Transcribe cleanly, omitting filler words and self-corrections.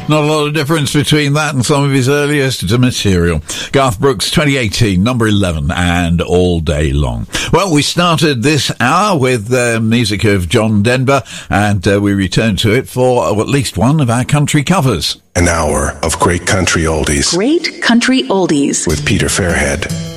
Not a lot of difference between that and some of his earliest material. Garth Brooks, 2018, number 11, and All Day Long. Well, we started this hour with music of John Denver, and we returned to it for at least one of our country covers. An hour of great country oldies. Great country oldies. With Peter Fairhead.